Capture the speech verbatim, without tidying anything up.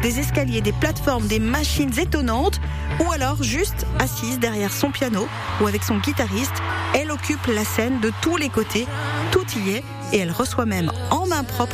des escaliers, des plateformes, des machines étonnantes, ou alors juste assise derrière son piano ou avec son guitariste. Elle occupe la scène de tous les côtés, tout y est, et elle reçoit même en main propre